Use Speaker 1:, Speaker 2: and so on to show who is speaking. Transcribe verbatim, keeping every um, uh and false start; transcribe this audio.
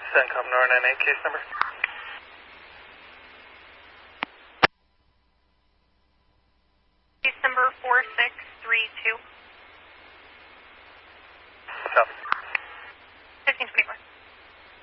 Speaker 1: CENTCOM N O R nine eight, case number.
Speaker 2: Case number four six three two.